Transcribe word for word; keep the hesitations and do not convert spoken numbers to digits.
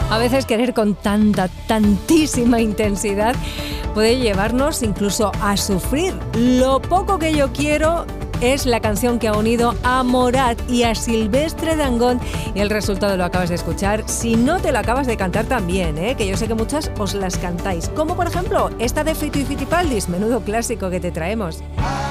A veces querer con tanta, tantísima intensidad puede llevarnos incluso a sufrir. Lo poco que yo quiero es la canción que ha unido a Morat y a Silvestre Dangond y el resultado lo acabas de escuchar. Si no te lo acabas de cantar también, ¿eh? Que yo sé que muchas os las cantáis, como por ejemplo esta de Fito y Fitipaldis, menudo clásico que te traemos.